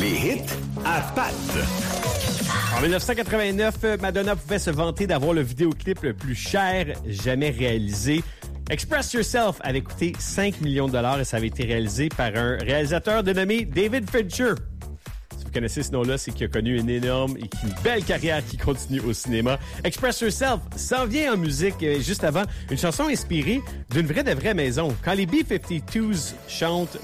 Les hits à Pat. En 1989, Madonna pouvait se vanter d'avoir le vidéoclip le plus cher jamais réalisé. Express Yourself avait coûté 5 millions de dollars et ça avait été réalisé par un réalisateur dénommé David Fincher. Si vous connaissez ce nom-là, c'est qu'il a connu une énorme et une belle carrière qui continue au cinéma. Express Yourself s'en vient en musique juste avant, une chanson inspirée d'une vraie maison. Quand les B-52s chantent